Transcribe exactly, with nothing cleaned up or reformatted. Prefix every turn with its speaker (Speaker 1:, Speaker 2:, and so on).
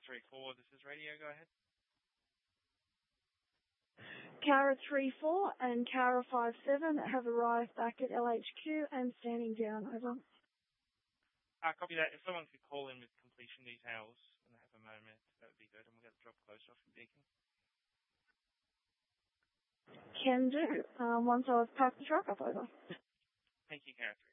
Speaker 1: three four, this is radio. Go ahead.
Speaker 2: Kara three four and Kara five seven have arrived back at L H Q and standing down. Over.
Speaker 1: Uh, copy that. If someone could call in with completion details when they have a moment, that would be good, and we'll get the drop closed off in Beacon.
Speaker 2: Can do. Um, once I've packed the truck up. Over.
Speaker 1: Thank you, Kara three.